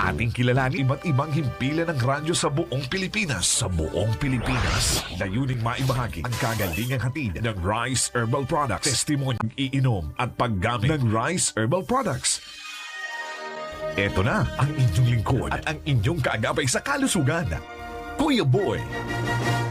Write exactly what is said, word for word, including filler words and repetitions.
Ating kilalanin iba't ibang himpilan ng radyo sa buong Pilipinas. Sa buong Pilipinas. Layuning maibahagi ang kagalingang hatid ng Rice Herbal Products. Testimony, iinom at paggamit ng Rice Herbal Products. Ito na ang inyong lingkod at ang inyong kaagapay sa kalusugan, Kuya Boy.